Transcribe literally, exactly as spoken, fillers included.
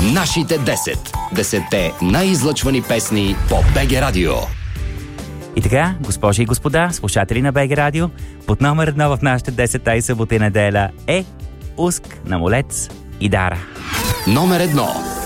Нашите десет. Десетте най-излъчвани песни по БГ Радио. И така, госпожи и господа, слушатели на БГ Радио, под номер едно в нашите десет тази събота и неделя е Уск на Молец и Дара. Номер едно.